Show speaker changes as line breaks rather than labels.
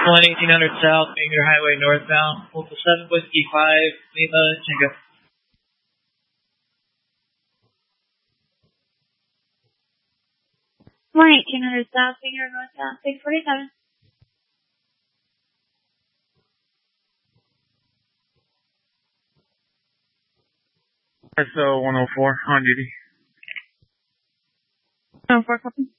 1800 South, Bangor Highway northbound. Local 7 Whiskey 5, Lima, Tango.
1800 South, Bangor northbound, 647.
SO 104 on duty.
104, copy.